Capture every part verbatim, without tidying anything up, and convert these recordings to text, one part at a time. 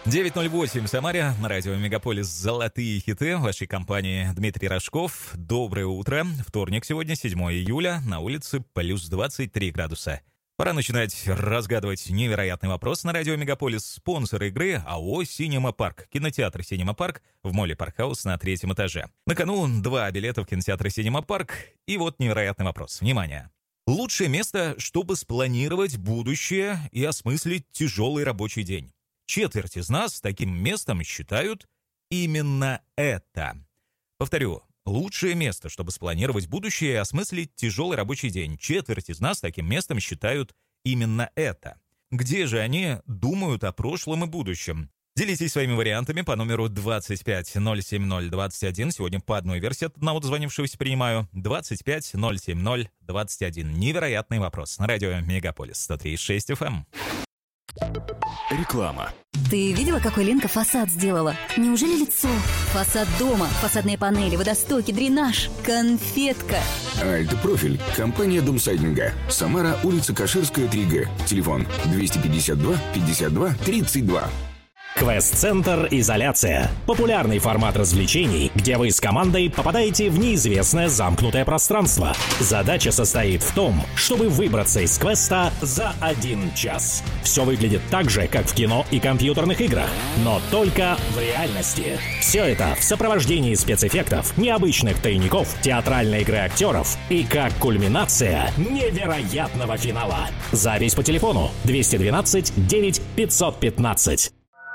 девять ноль восемь в Самаре, на радио «Мегаполис» «Золотые хиты» в вашей компании Дмитрий Рожков. Доброе утро. Вторник сегодня, седьмое июля, на улице плюс двадцать три градуса. Пора начинать разгадывать невероятный вопрос на радио «Мегаполис». Спонсор игры АО «Синема Парк». Кинотеатр «Синема Парк» в молле «Паркхаус» на третьем этаже. На кону два билета в кинотеатр «Синема Парк». И вот невероятный вопрос. Внимание! Лучшее место, чтобы спланировать будущее и осмыслить тяжелый рабочий день. Четверть из нас таким местом считают именно это. Повторю. Лучшее место, чтобы спланировать будущее и осмыслить тяжелый рабочий день. Четверть из нас таким местом считают именно это. Где же они думают о прошлом и будущем? Делитесь своими вариантами по номеру двадцать пять ноль семь ноль двадцать один. Сегодня по одной версии от одного дозвонившегося принимаю. двадцать пять ноль семь ноль двадцать один. Невероятный вопрос. На радио «Мегаполис» сто три и шесть эф эм. Реклама. Ты видела, какой Ленка фасад сделала? Неужели лицо? Фасад дома, фасадные панели, водостоки, дренаж, конфетка. Альтпрофиль. Компания Домсайдинга. Самара, улица Каширская, три Г. Телефон двести пятьдесят два пятьдесят два тридцать два. Квест-центр «Изоляция». Популярный формат развлечений, где вы с командой попадаете в неизвестное замкнутое пространство. Задача состоит в том, чтобы выбраться из квеста за один час. Все выглядит так же, как в кино и компьютерных играх, но только в реальности. Все это в сопровождении спецэффектов, необычных тайников, театральной игры актеров и как кульминация невероятного финала. Запись по телефону двести двенадцать девять пятьсот пятнадцать.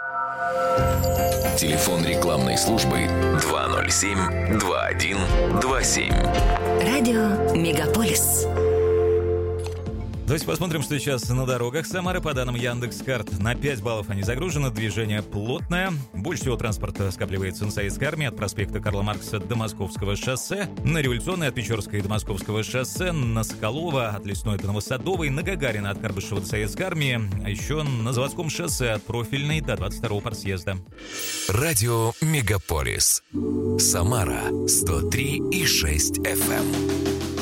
Телефон рекламной службы два ноль семь два один два семь. Радио «Мегаполис». Давайте посмотрим, что сейчас на дорогах Самары. По данным Яндекс.Карт, на пять баллов они загружены, движение плотное. Больше всего транспорта скапливается на Советской армии от проспекта Карла Маркса до Московского шоссе, на Революционной от Печорской до Московского шоссе, на Соколова от Лесной до Новосадовой, на Гагарина от Карбышева до Советской армии, а еще на Заводском шоссе от Профильной до двадцать второго партсъезда. Радио «Мегаполис». Самара сто три и шесть эф эм.